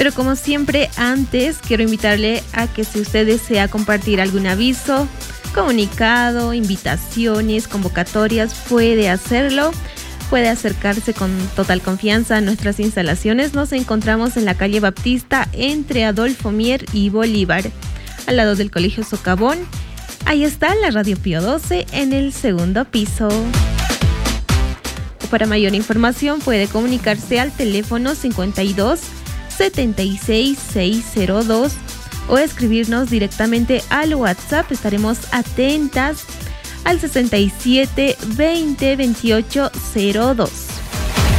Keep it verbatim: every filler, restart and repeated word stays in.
Pero como siempre, antes quiero invitarle a que si usted desea compartir algún aviso, comunicado, invitaciones, convocatorias, puede hacerlo. Puede acercarse con total confianza a nuestras instalaciones. Nos encontramos en la calle Baptista entre Adolfo Mier y Bolívar, al lado del Colegio Socavón. Ahí está la Radio Pío doce en el segundo piso. Para mayor información puede comunicarse al teléfono cincuenta y dos, setenta y seis, seiscientos dos o escribirnos directamente al WhatsApp. Estaremos atentas al sesenta y siete, veinte, veintiocho, cero dos.